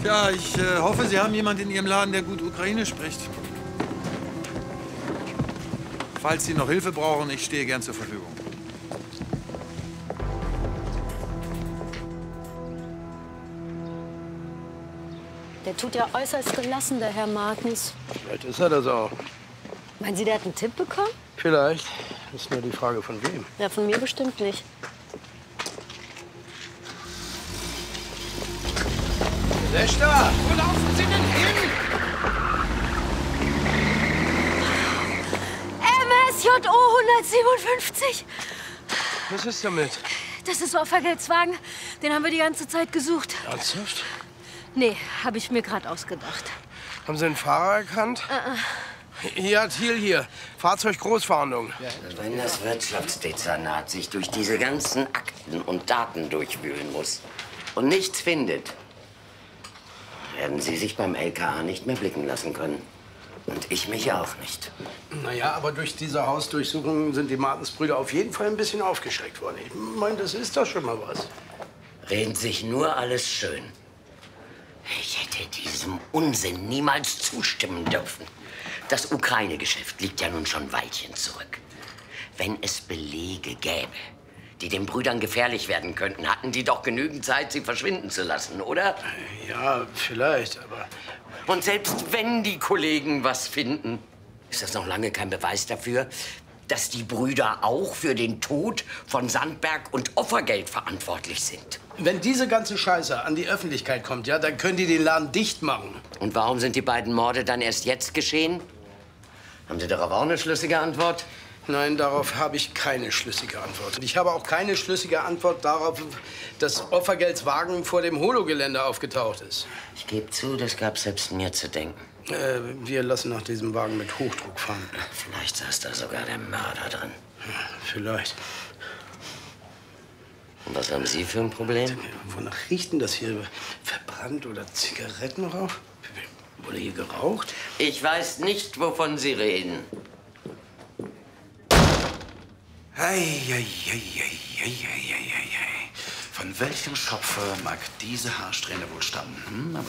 Ja, ich hoffe, Sie haben jemanden in Ihrem Laden, der gut Ukrainisch spricht. Falls Sie noch Hilfe brauchen, ich stehe gern zur Verfügung. Der tut ja äußerst gelassen, der Herr Martens. Vielleicht ist er das auch. Meinen Sie, der hat einen Tipp bekommen? Vielleicht. Ist nur die Frage, von wem. Ja, von mir bestimmt nicht. Lechter, wo laufen Sie denn hin? MSJO 157. Was ist damit? Das ist Opfergeldswagen. Den haben wir die ganze Zeit gesucht. Ernsthaft? Nee, habe ich mir gerade ausgedacht. Haben Sie den Fahrer erkannt? Hier, Thiel hier. Fahrzeuggroßfahndung. Wenn das Wirtschaftsdezernat sich durch diese ganzen Akten und Daten durchwühlen muss und nichts findet, werden Sie sich beim LKA nicht mehr blicken lassen können. Und ich mich auch nicht. Naja, aber durch diese Hausdurchsuchung sind die Martens-Brüder auf jeden Fall ein bisschen aufgeschreckt worden. Ich meine, das ist doch schon mal was. Reden sich nur alles schön. Ich hätte diesem Unsinn niemals zustimmen dürfen. Das Ukraine-Geschäft liegt ja nun schon ein Weilchen zurück. Wenn es Belege gäbe, die den Brüdern gefährlich werden könnten, hatten die doch genügend Zeit, sie verschwinden zu lassen, oder? Ja, vielleicht, aber... Und selbst wenn die Kollegen was finden, ist das noch lange kein Beweis dafür, dass die Brüder auch für den Tod von Sandberg und Opfergeld verantwortlich sind. Wenn diese ganze Scheiße an die Öffentlichkeit kommt, ja, dann können die den Laden dicht machen. Und warum sind die beiden Morde dann erst jetzt geschehen? Haben Sie darauf auch eine schlüssige Antwort? Nein, darauf habe ich keine schlüssige Antwort. Ich habe auch keine schlüssige Antwort darauf, dass Opfergeldswagen vor dem Holo-Gelände aufgetaucht ist. Ich gebe zu, das gab selbst mir zu denken. Wir lassen nach diesem Wagen mit Hochdruck fahren. Vielleicht saß da sogar der Mörder drin. Ja, vielleicht. Und was haben Sie für ein Problem? Wonach riecht denn das hier? Verbrannt oder Zigarettenrauch? Wurde hier geraucht? Ich weiß nicht, wovon Sie reden. Ei. Von welchem Schopfe mag diese Haarsträhne wohl stammen?